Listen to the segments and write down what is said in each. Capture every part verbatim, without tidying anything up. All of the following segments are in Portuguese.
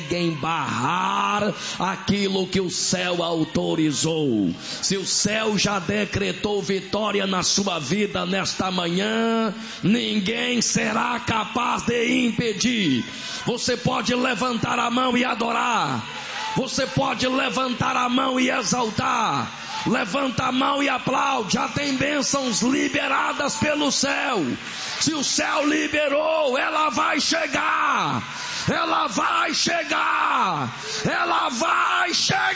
conseguem barrar aquilo que o céu autorizou. Se o céu já decretou vitória na sua vida nesta manhã, ninguém será capaz de impedir. Você pode levantar a mão e adorar. Você pode levantar a mão e exaltar. Levanta a mão e aplaude. Já tem bênçãos liberadas pelo céu. Se o céu liberou, ela vai chegar. Ela vai chegar. Ela vai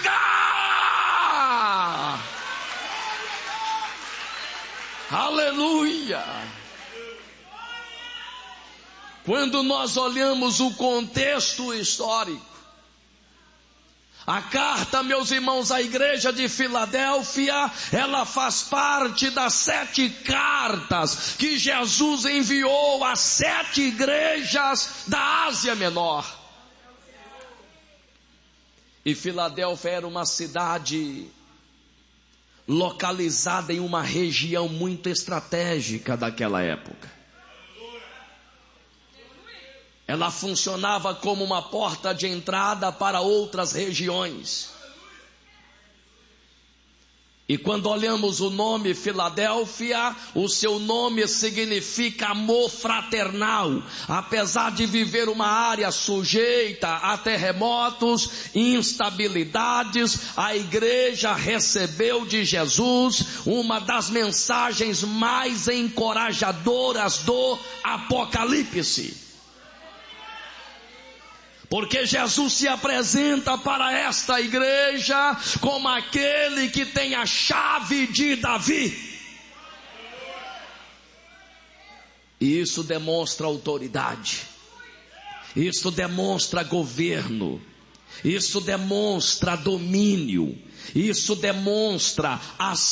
chegar. Aleluia. Quando nós olhamos o contexto histórico, a carta, meus irmãos, à igreja de Filadélfia, ela faz parte das sete cartas que Jesus enviou às sete igrejas da Ásia Menor. E Filadélfia era uma cidade localizada em uma região muito estratégica daquela época. Ela funcionava como uma porta de entrada para outras regiões. E quando olhamos o nome Filadélfia, o seu nome significa amor fraternal. Apesar de viver uma área sujeita a terremotos e instabilidades, a igreja recebeu de Jesus uma das mensagens mais encorajadoras do Apocalipse. Porque Jesus se apresenta para esta igreja como aquele que tem a chave de Davi. E isso demonstra autoridade. Isso demonstra governo. Isso demonstra domínio. Isso demonstra as